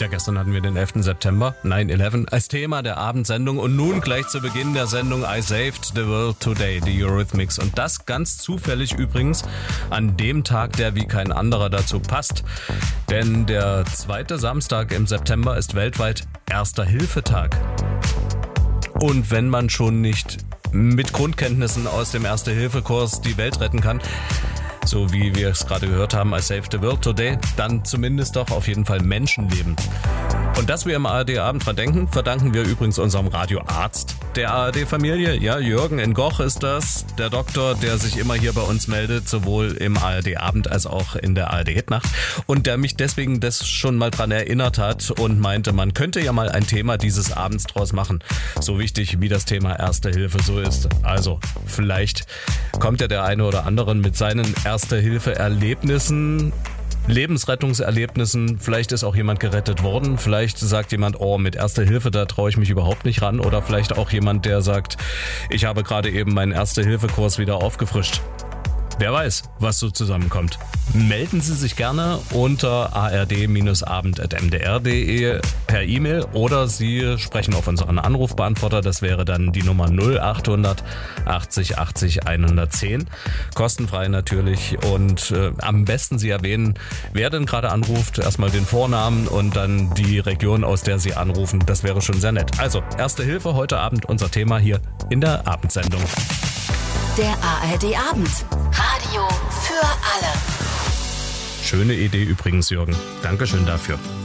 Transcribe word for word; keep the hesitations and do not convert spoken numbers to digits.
Ja, gestern hatten wir den elften September, nine eleven, als Thema der Abendsendung und nun gleich zu Beginn der Sendung I Saved the World Today, die Eurythmics. Und das ganz zufällig übrigens an dem Tag, der wie kein anderer dazu passt. Denn der zweite Samstag im September ist weltweit Erster-Hilfe-Tag. Und wenn man schon nicht mit Grundkenntnissen aus dem Erste-Hilfe-Kurs die Welt retten kann, so wie wir es gerade gehört haben, I Saved the World Today, dann zumindest doch auf jeden Fall Menschenleben. Und dass wir im A R D-Abend dran denken, verdanken wir übrigens unserem Radioarzt der A R D-Familie. Ja, Jürgen in Goch ist das, der Doktor, der sich immer hier bei uns meldet, sowohl im A R D-Abend als auch in der A R D-Hitnacht. Und der mich deswegen das schon mal dran erinnert hat und meinte, man könnte ja mal ein Thema dieses Abends draus machen. So wichtig wie das Thema Erste Hilfe so ist. Also, vielleicht kommt ja der eine oder andere mit seinen Erste-Hilfe-Erlebnissen, Lebensrettungserlebnissen, vielleicht ist auch jemand gerettet worden, vielleicht sagt jemand, oh, mit Erste Hilfe, da traue ich mich überhaupt nicht ran, oder vielleicht auch jemand, der sagt, ich habe gerade eben meinen Erste-Hilfe-Kurs wieder aufgefrischt. Wer weiß, was so zusammenkommt. Melden Sie sich gerne unter a r d abend at m d r punkt d e per E-Mail oder Sie sprechen auf unseren Anrufbeantworter. Das wäre dann die Nummer null acht hundert achtzig achtzig hundertzehn. Kostenfrei natürlich und äh, am besten Sie erwähnen, wer denn gerade anruft. Erstmal den Vornamen und dann die Region, aus der Sie anrufen. Das wäre schon sehr nett. Also, Erste Hilfe heute Abend unser Thema hier in der Abendsendung. Der A R D-Abend. Radio für alle. Schöne Idee übrigens, Jürgen. Dankeschön dafür.